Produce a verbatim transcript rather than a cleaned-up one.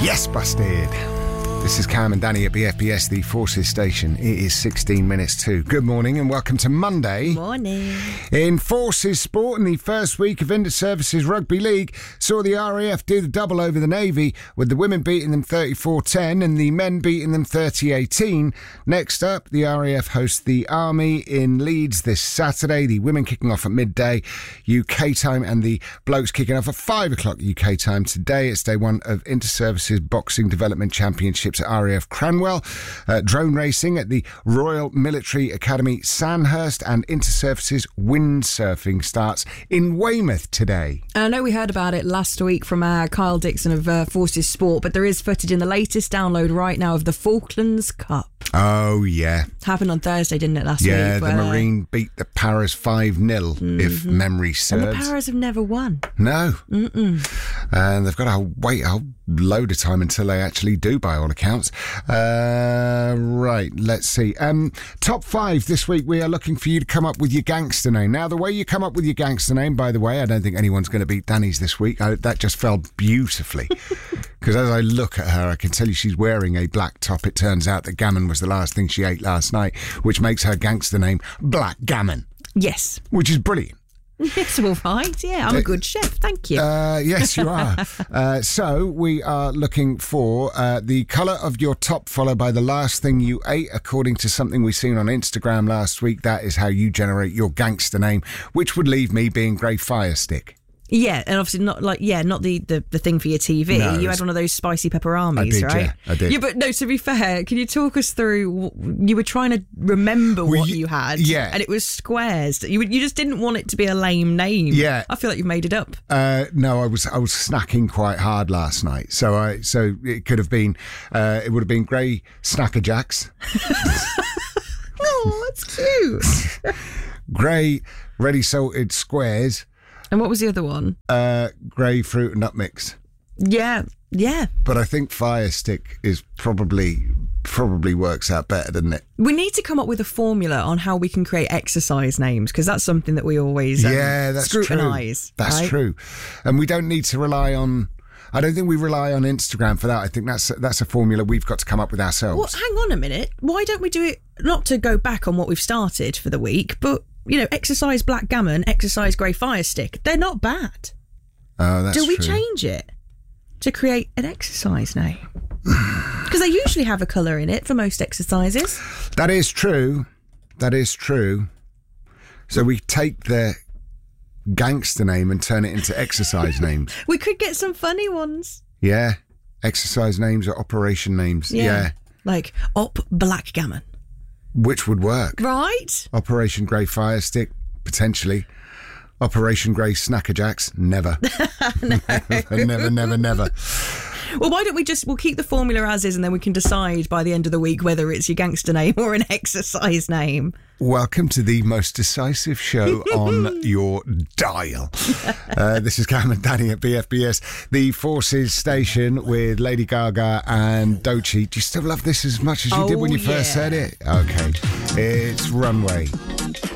Yes, busted. This is Cam and Danny at B F B S, the Forces Station. It is sixteen minutes to. Good morning and welcome to Monday. Morning. In Forces Sport, in the first week of Inter-Services Rugby League, saw the R A F do the double over the Navy, with the women beating them thirty-four ten and the men beating them thirty eighteen. Next up, the R A F host the Army in Leeds this Saturday. The women kicking off at midday U K time and the blokes kicking off at five o'clock U K time. Today it's day one of Inter-Services Boxing Development Championships at R A F Cranwell, uh, drone racing at the Royal Military Academy Sandhurst, and Inter-Services windsurfing starts in Weymouth today. I know we heard about it last week from uh, Kyle Dixon of uh, Forces Sport, but there is footage in the latest download right now of the Falklands Cup. Oh, yeah. Happened on Thursday, didn't it, last yeah, week? Yeah, the Marine beat the Paras five nil, mm-hmm. if memory serves. And the Paras have never won. No. Mm-mm. And they've got to wait a whole load of time until they actually do, by all accounts. Uh, right, let's see. Um, top five this week, we are looking for you to come up with your gangster name. Now, the way you come up with your gangster name, by the way, I don't think anyone's going to beat Danny's this week. I, that just fell beautifully. Because as I look at her, I can tell you she's wearing a black top. It turns out that gammon was the last thing she ate last night, which makes her gangster name Black Gammon. Yes. Which is brilliant. Yes, all right. Yeah, I'm a good chef. Thank you. Uh, yes, you are. uh, so we are looking for uh, the colour of your top followed by the last thing you ate, according to something we've seen on Instagram last week. That is how you generate your gangster name, which would leave me being Grey Firestick. Yeah, and obviously not like, yeah, not the, the, the thing for your T V. No, you had one of those spicy pepperamis, I did, right? Yeah, I did. Yeah, but no, to be fair, can you talk us through, you were trying to remember well, what you, you had, yeah. and it was squares. You you just didn't want it to be a lame name. Yeah. I feel like you've made it up. Uh, no, I was I was snacking quite hard last night, so I so it could have been, uh, it would have been Grey Snacker Jacks. Oh, that's cute. Grey Ready Salted Squares. And what was the other one? Uh, grey fruit and nut mix. Yeah, yeah. But I think Firestick is probably probably works out better, doesn't it? We need to come up with a formula on how we can create exercise names, because that's something that we always um, yeah, that's scrutinise. True. That's right? true. And we don't need to rely on... I don't think we rely on Instagram for that. I think that's that's a formula we've got to come up with ourselves. Well, hang on a minute. Why don't we do it, not to go back on what we've started for the week, but... You know, exercise Black Gammon, exercise Grey Firestick. They're not bad. Oh, that's Do we true. change it to create an exercise name? Because they usually have a colour in it for most exercises. That is true. That is true. So we take the gangster name and turn it into exercise names. We could get some funny ones. Yeah. Exercise names or operation names. Yeah. yeah. Like Op Black Gammon. Which would work. Right. Operation Grey Firestick, potentially. Operation Grey Snacker Jacks, never. never, never, never, never. Well, why don't we just, we'll keep the formula as is, and then we can decide by the end of the week whether it's your gangster name or an exercise name. Welcome to the most decisive show on your dial. Uh, this is Cam and Danny at B F B S, the Forces Station, with Lady Gaga and Doechii. Do you still love this as much as you oh, did when you yeah. first said it? Okay. It's Runway.